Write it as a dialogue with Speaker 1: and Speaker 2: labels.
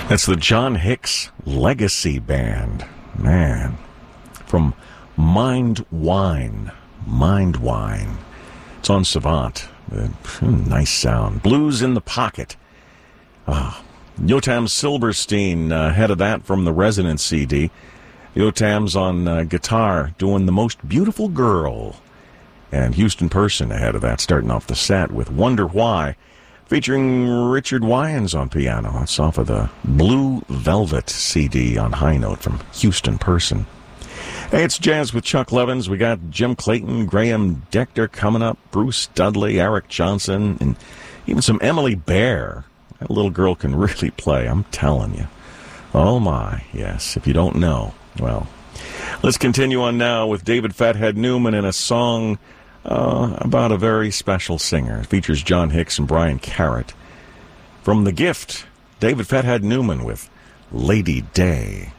Speaker 1: That's the John Hicks Legacy Band. Man. From Mind Wine. Mind Wine. It's on Savant. Nice sound. Blues in the Pocket. Yotam Silverstein ahead of that from the Resonance CD. Yotam's on guitar doing The Most Beautiful Girl. And Houston Person ahead of that, starting off the set with Wonder Why, featuring Richard Wyans on piano. That's off of the Blue Velvet CD on High Note from Houston Person. Hey, it's Jazz with Chuck Levins. We got Jim Clayton, Graham Dector coming up, Bruce Dudley, Eric Johnson, and even some Emily Bear. That little girl can really play, I'm telling you. Oh my, yes, if you don't know. Well, let's continue on now with David Fathead Newman in a song about a very special singer. It features John Hicks and Brian Carrott. From The Gift, David Fathead Newman with Lady Day.